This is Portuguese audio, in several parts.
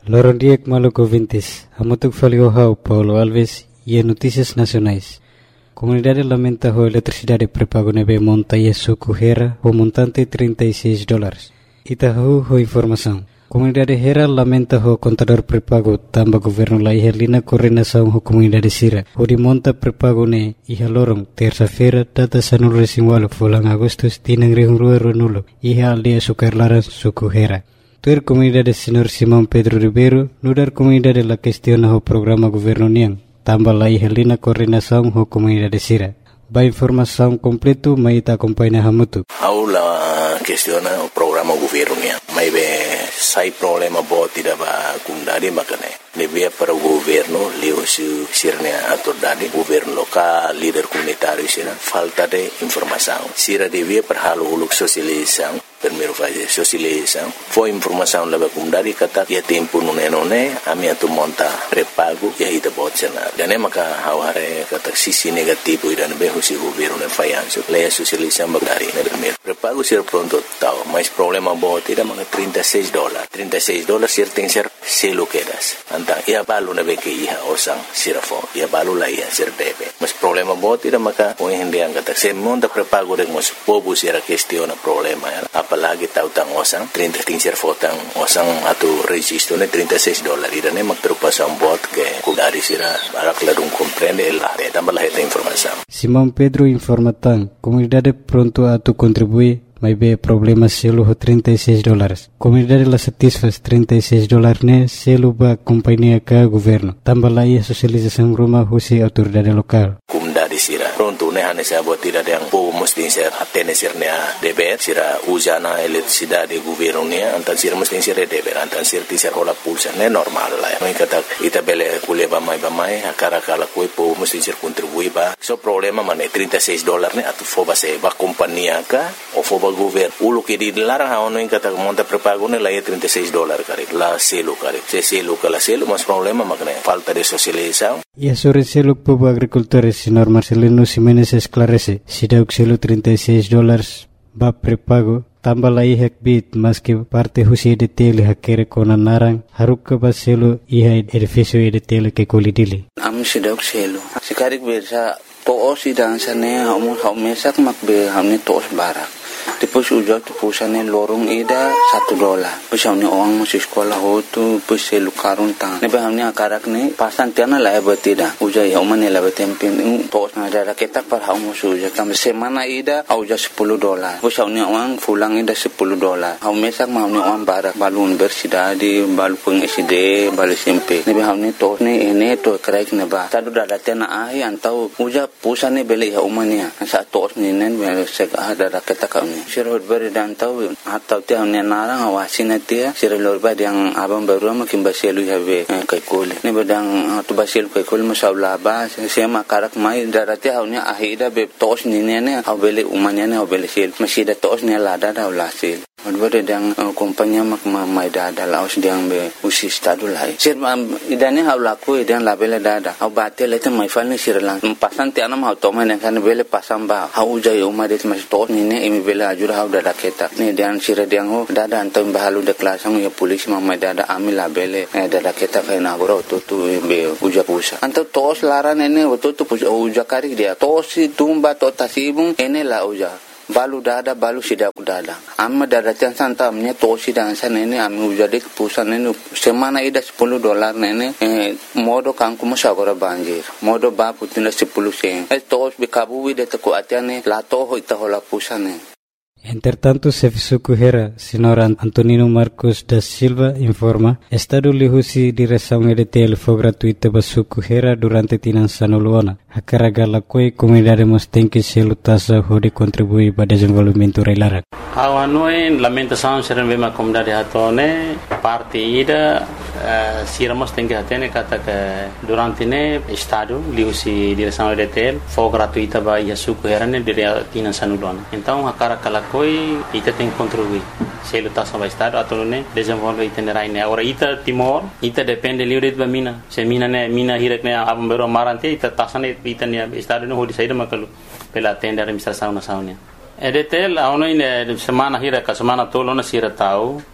Lorong Diek Maluco Vintes, Hamutuk Faliohau, Paulo Alves e Notícias Nacionais. Comunidade lamenta a eletricidade pré-pago nebe monta e suco Hera o montante $36. Itahu ho informação. Comunidade Hera lamenta o contador pré-pago tamba governo la ihalina coordenação ho comunidade Sira. O de monta pré-pago ne iha lorong terça-feira data sanul resinwalo fulang Agustus tinang rihungrua ronulo iha aldia sukarlaran suco Hera. Tuer comunidade Senhor Simão Pedro Ribeiro, nudar comunidade la questiona o programa governo niang, tambah la ihalina coordenação ho comunidade Sira. Ba informação completo mai ta acompanha hamutu. Aula questiona o programa governo niang. Mai be sai problema boti da ba kundari makane. Lebih para o governo leo sirnya atordade governo lokal líder comunitário sira falta de informação. Sira devia para halo uluk sosialização. Primeiro fase sosialização. Foi informação leva kundari kata ya tempo nune ami atu monta pré-pago ya ita botsena. Dan maka haware kata sisi negativo idan be husi governo ne fayanso. Leia sosialização bagari ne primeiro. Pré-pago sira pronto tau, mas problema boti da mga $36. $36 sir tem ser selo quedas. Antang ia balu na beke iha osang sirafo. Ia balu la iha sir debe. Mas problema boti da maka o hindi ang kata se monta pré-pago de mos pobu sira questiona problema ya. Apalagi tahu tang osang 30 sir fotang osang atu registro ne $36 irane magpreocupação bot que kudari sira barak ladung comprende la tambah la esta informação. Simão Pedro informa tang comunidade pronto atu contribui mas be problema selo ho $36. Comunidade la satisfaz $36 ne selo ba companhia ka governo. Tambah la ia sosialização rumah husi autoridade lokal. Comunidade sira pronto ne hane sa bot tidak yang po mesti ser atene sirnya deber sira usana eletricidade governo ne antan sira mesti sira deber antan sira tisar hola pulsa ne normal la. Mai kata ita bele kuleba mai akara kala koi po mesti sir contribui ba. So problema mane $36 ne atu foba se ba companhia ka o foba governo ulo que di larang haono in kata monta pré-pago ne la $36 kare la selo kare se selo kala selo mas problema makne falta de socialização. E sobre selo povo agricultores senhor Marcelino Ximenes esclarece se dá o selo $36 ba pré-pago tambah la ihak bit mas que parte husi de tele hakere kona narang haruk ba selo iha edifício de tele que colidili am sidok selo sikarik bersa to osidang sane mesak makbe hamne tos barak. Depois uja tu pusane lorong ida $1. Pusane orang masih sekolah hotu puse lukarun tang. Nebe hamne akarak ne pasan tiana la betida. Uja ya umane la betempin tos na dara ketak par haum uja tam semana ida uja $10. Pusane orang fulang ida $10. Haum mesak hamne orang barak balun bersida di balu pengiside balu SMP. Nebe hamne tos ne ene to kraik ne ba. Tadu dara tiana ahi antau uja pusane beli ya umane. Sa tos ne nen sek dara ketak Sirot beri dan tahu atau tiang nenarang awasina tia sirot beri yang abang baru makin basilu habe kai kol ne bedang tu basilu kai kol masalah ba sema karak mai darati haunya ahida be tos ni ne au bele umanya ne au bele sil masih da tos ne lada da ulasil Odbere dang kompanya mak mai dada laos dang be usi stadu lai. Sir idane hau laku idan labele dada. Au bate lete mai falne sir lang. Pasan ti anam hau toma ne kan bele pasam ba. Hau jai umade mas to ni ne imi bele ajur hau dada keta. Ne dan sir dang ho dada antam bahalu de klasang ya polis mai dada ami labele dada keta kai na goro to be uja pusa. Anto tos laran ene to uja kari dia. Tosi tumba to tasibung ene la uja. Balu dada balu sidak dada amma dada tiang santa amnya tosi dan sana ini ami ujadik pusan ini semana ida $10 nene modo kangku masagora banjir modo ba putina 10 sen tos bikabu de taku atiane la to ita hola pusane. Entretanto, Sefisu Hera, senhor Antonino Marcos da Silva, informa, Estado lihusi direção EDTL foi gratuita para Suku Hera durante Tinan Sanuluana. A carga la coi comunidade tem que se lutasa de contribuir para o desenvolvimento reilara. Awanoi lamentação ser uma comunidade atone parte ida siramos tem que atene kata que durante ne Estado lihusi direção EDTL foi gratuita para Suku Hera ne dire Tinan Sanuluana. Então a carga la coi ita tem que contribuir. Se lutasa para Estado atone desenvolve itinerário ne. Agora ita Timor ita depende livre de mina. Se mina hirek ne abang baru marante ita tasane ita ne Estado no hodi saída makalu pela tenda administração nacional. EDTL aonde semana hirek semana tolo na sira tau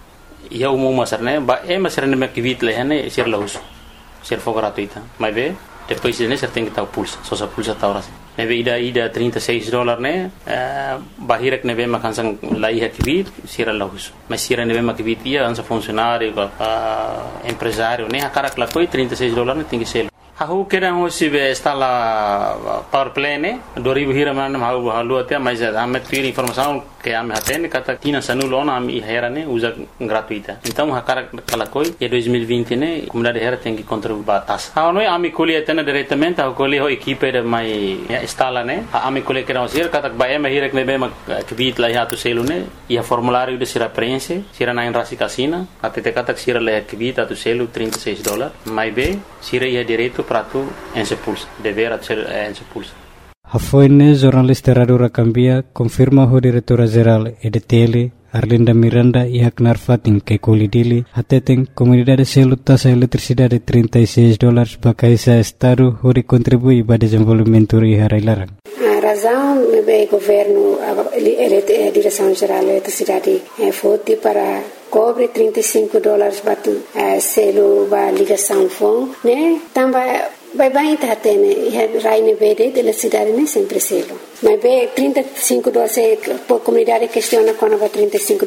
ia umum masar né ba masar né makivit leh né ser laus ser for gratuita mas be depois né ser tem que tal pulsa só sa pulsa tauras né be ida $36 né bahirak né be makansang lai hakivit ser laus mas ser né be makivit ia ansa funcionário empresário né akara klakoi $36 né tem que ser Aku kira hoje está lá power play né 2000 hira mana halu até mas ame tira informação que ame atende kata tina sanulona ame hera né usa gratuita então hakara kalakoi e 2020 né comunidade hera tem que contribuir batas não é ame colhe atende diretamente a colhe ho equipe de mai instala né ame colhe kira hoje kata ba ame hira né bem que bit lá hatu selo né e a formulário de sira preenche sira na enrasi casina até kata sira lá que bit hatu selo $36 mais bem sira ia direito prato en sepulsa dever ser en sepulsa. Hafoine jornalista Radio Rakambia confirma o diretora geral EDTL Arlinda Miranda e Haknar Fatin que colidili ateteng comunidade selo taxa eletricidade $36 bakaisa estado hori contribui para desenvolvimento e harailarang. A razão é o governo, a direção geral da eletricidade foi para cobre $35 batu selo ba ligação fon né também vai tá tendo raine verde da cidade né sempre selo mas be $35 por comunidade questiona quando vai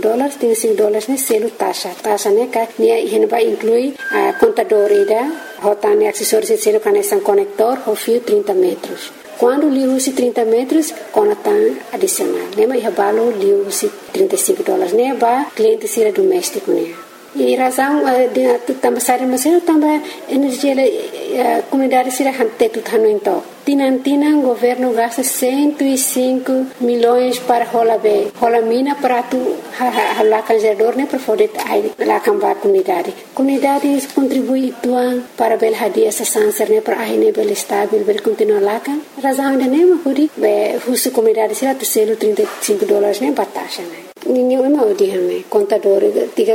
$35 né selo taxa né que né vai incluir a contador ida rotane acessórios de selo conexão conector o fio 30 metros. Quando li usi 30 metros, conatan adicional. Né, mas balo li usi $35, né, ba cliente sira doméstico, né. E razão de também sair mas eu também energia comunidade sira hante tudo hano então. Tinan governo gasta 105 milhões para rola mina para tu lá canjador né para poder lá cambar comunidade contribui tuan para bel hadia essa sanser né para aí né bel estável bel continuar lá kan razão de né mas be husu comunidade sira tu selo $35 né batasha né ninguém é mal de né contador diga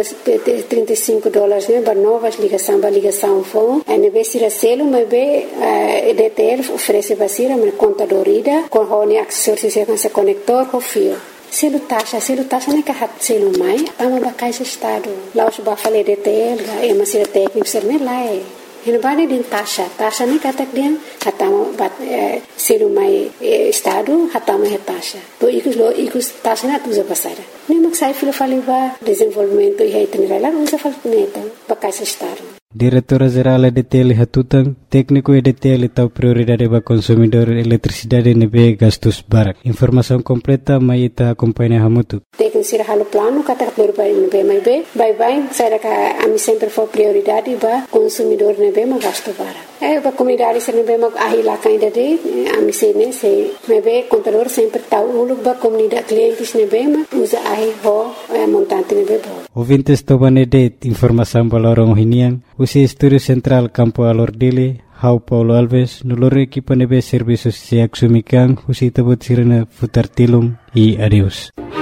$35 né para novas ligação fone é né sira selo mas be EDTL oferece basira mas contador ida com hone acessórios com esse conector com fio selo taxa né que hat selo mai tama bakai estado lá os ba falei EDTL é uma sira técnico ser né lá é Hinabani din taxa ni katak dia hatama bat selo mai estado hatama he taxa to ikus taxa na tuza basara ni maksai filo faliva desenvolvimento e itinerário lá usa falneta bakai estado Diretora Geral EDTL Hatutang, técnico EDTL tau prioridade para consumidor eletricidade nebe gastos barak. Informação completa mai ita acompanha hamutu. Técnico sira halo plano kata prioridade nebe mai be, bye sai ka ami sempre for prioridade para consumidor nebe ma gasto barak. Para comunidade sira nebe ma ahila kainda de ami sene se nebe contador sempre tau uluk ba comunidade clientes nebe ma usa ahi ho montante nebe bo. Ouvintes tobanede informação balorong hinian. Usi Estúdio Central Campo Alordile, Hau Paulo Alves, nulor equipa nebe serviços se axumikan, usi tabut sirena futar tilum e adeus.